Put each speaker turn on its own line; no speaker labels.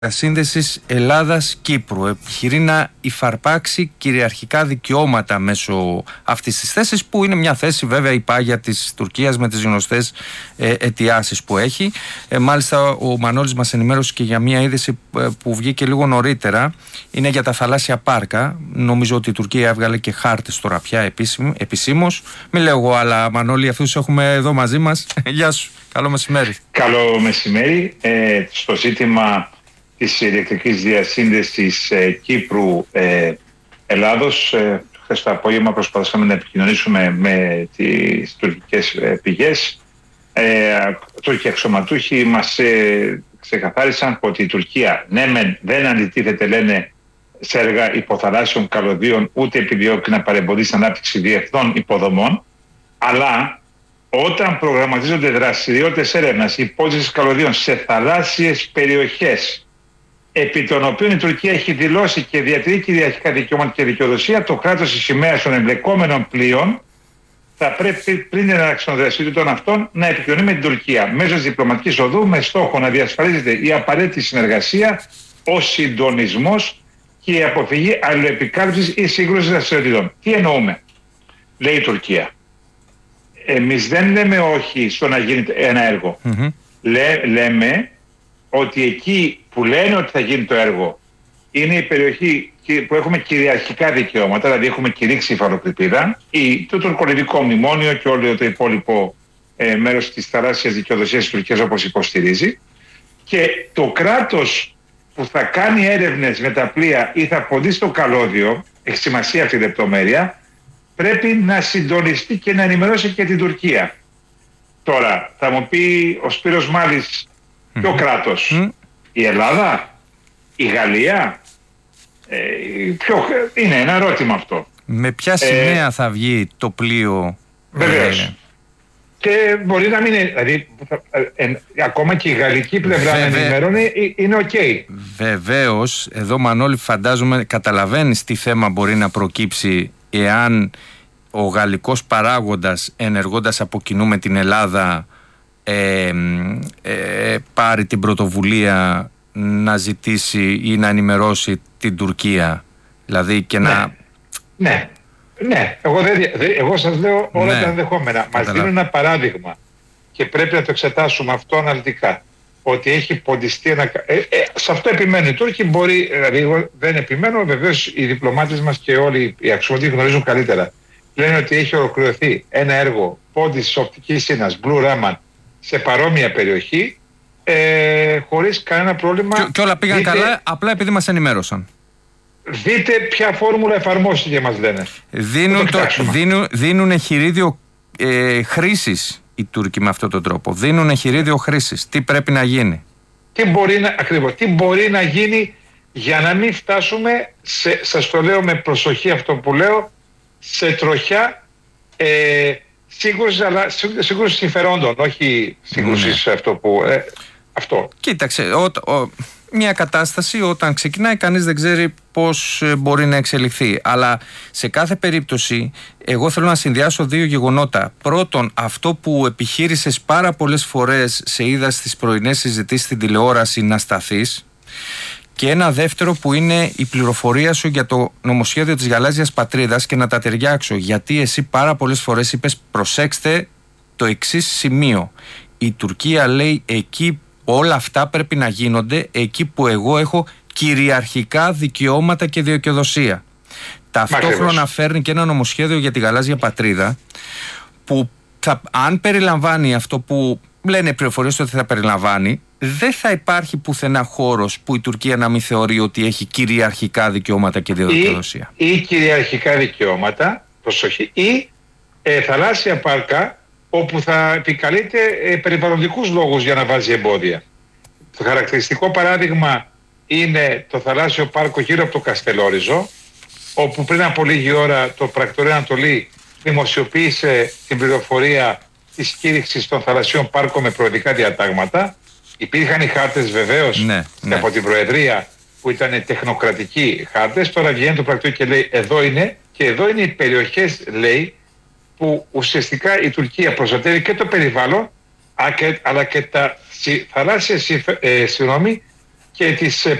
Σύνδεσης Ελλάδας-Κύπρου επιχειρεί να υφαρπάξει κυριαρχικά δικαιώματα μέσω αυτής της θέσης, που είναι μια θέση βέβαια υπάγεια της Τουρκίας με τις γνωστές αιτιάσεις που έχει. Μάλιστα ο Μανώλης μας ενημέρωσε και για μια είδηση που βγήκε λίγο νωρίτερα. Είναι για τα θαλάσσια πάρκα. Νομίζω ότι η Τουρκία έβγαλε και χάρτες τώρα πια επισήμως. Μην λέω εγώ, αλλά Μανώλη, αυτούς έχουμε εδώ μαζί μας. Γεια σου, καλό μεσημέρι.
Καλό μεσημέρι. Στο ζήτημα της ηλεκτρικής διασύνδεσης Κύπρου-Ελλάδος, χθες το απόγευμα προσπαθήσαμε να επικοινωνήσουμε με τις τουρκικές πηγές. Τούρκοι αξιωματούχοι μας ξεκαθάρισαν ότι η Τουρκία δεν αντιτίθεται, λένε, σε έργα υποθαλάσσιων καλωδίων, ούτε επιδιώκει να παρεμποδίσει την ανάπτυξη διεθνών υποδομών, αλλά όταν προγραμματίζονται δραστηριότητες έρευνας υπόζησης καλωδίων σε θαλάσσιες περιοχές, επί των οποίων η Τουρκία έχει δηλώσει και διατηρεί κυριαρχικά δικαιώματα και δικαιοδοσία, το κράτος της σημαίας των εμπλεκόμενων πλοίων θα πρέπει πριν την έναρξη των δραστηριοτήτων αυτών να επικοινωνεί με την Τουρκία μέσω της διπλωματικής οδού, με στόχο να διασφαλίζεται η απαραίτητη συνεργασία, ο συντονισμός και η αποφυγή αλληλοεπικάλυψης ή σύγκρουσης δραστηριοτήτων. Τι εννοούμε, λέει η Τουρκία. Εμείς δεν λέμε όχι στο να γίνει ένα έργο. Λέμε ότι εκεί που λένε ότι θα γίνει το έργο είναι η περιοχή που έχουμε κυριαρχικά δικαιώματα, δηλαδή έχουμε κηρύξει υφαλοκρηπίδα, ή το τουρκολιβικό μνημόνιο και όλο το υπόλοιπο μέρος της θαλάσσιας δικαιοδοσίας της Τουρκίας, όπως υποστηρίζει, και το κράτος που θα κάνει έρευνες με τα πλοία ή θα ποντίσει το καλώδιο, έχει σημασία αυτή η λεπτομέρεια, πρέπει να συντονιστεί και να ενημερώσει και την Τουρκία. Τώρα θα μου πει ο Σπύρος Μάλης, ποιο κράτος, η Ελλάδα, η Γαλλία, είναι ένα ερώτημα αυτό.
Με ποια σημαία θα βγει το πλοίο?
Βεβαίως. Και μπορεί να μην είναι, δηλαδή ακόμα και η γαλλική πλευρά να ενημερώνει είναι οκ.
Βεβαίως, εδώ Μανώλη φαντάζομαι καταλαβαίνεις τι θέμα μπορεί να προκύψει εάν ο γαλλικός παράγοντας, ενεργώντας από κοινού με την Ελλάδα, πάρει την πρωτοβουλία να ζητήσει ή να ενημερώσει την Τουρκία, δηλαδή και να...
Ναι, εγώ σας λέω όλα τα ενδεχόμενα. Μας δίνουν ένα παράδειγμα και πρέπει να το εξετάσουμε αυτό αναλυτικά, ότι έχει ποντιστεί σε αυτό επιμένουν οι Τούρκοι. Μπορεί, δηλαδή εγώ δεν επιμένω, βεβαίως οι διπλωμάτες μας και όλοι οι αξιωματικοί γνωρίζουν καλύτερα. Λένε ότι έχει ολοκληρωθεί ένα έργο πόντισης οπτικής σύνας Blue Raman σε παρόμοια περιοχή, χωρίς κανένα πρόβλημα.
Και όλα πήγαν καλά, απλά επειδή μας ενημέρωσαν.
Δείτε ποια φόρμουλα εφαρμόστηκε, μας λένε.
Δίνουν εχειρίδιο χρήσης οι Τούρκοι με αυτόν τον τρόπο. Δίνουν εχειρίδιο χρήσης. Τι πρέπει να γίνει.
Τι μπορεί να γίνει για να μην φτάσουμε, σας το λέω με προσοχή αυτό που λέω, σε τροχιά σύγκρουση συμφερόντων, όχι σύγκρουση αυτό.
Κοίταξε, μια κατάσταση όταν ξεκινάει κανείς δεν ξέρει πώς μπορεί να εξελιχθεί, αλλά σε κάθε περίπτωση εγώ θέλω να συνδυάσω δύο γεγονότα. Πρώτον, αυτό που επιχείρησες πάρα πολλές φορές, σε είδα στις πρωινές συζητήσεις στην τηλεόραση, να σταθείς, και ένα δεύτερο που είναι η πληροφορία σου για το νομοσχέδιο της γαλάζιας πατρίδας, και να τα ταιριάξω, γιατί εσύ πάρα πολλές φορές είπες, προσέξτε το εξής σημείο, η Τουρκία λέει εκεί όλα αυτά πρέπει να γίνονται εκεί που εγώ έχω κυριαρχικά δικαιώματα και δικαιοδοσία. Ταυτόχρονα φέρνει και ένα νομοσχέδιο για τη γαλάζια πατρίδα που αν περιλαμβάνει αυτό που λένε οι πληροφορίες ότι θα περιλαμβάνει, δεν θα υπάρχει πουθενά χώρος που η Τουρκία να μην θεωρεί ότι έχει κυριαρχικά δικαιώματα και δικαιοδοσία.
Ή κυριαρχικά δικαιώματα, προσοχή, ή θαλάσσια πάρκα όπου θα επικαλείται περιβαλλοντικούς λόγους για να βάζει εμπόδια. Το χαρακτηριστικό παράδειγμα είναι το θαλάσσιο πάρκο γύρω από το Καστελόριζο, όπου πριν από λίγη ώρα το Πρακτορείο Ανατολή δημοσιοποίησε την πληροφορία της κήρυξης των θαλασσίων πάρκων με προεδρικά διατάγματα. Υπήρχαν οι χάρτες βεβαίως από την Προεδρία που ήταν τεχνοκρατικοί χάρτες. Τώρα βγαίνει το Πρακτορείο και λέει εδώ είναι, και εδώ είναι οι περιοχές, λέει, που ουσιαστικά η Τουρκία προστατεύει και το περιβάλλον αλλά και τα θαλάσσια και τις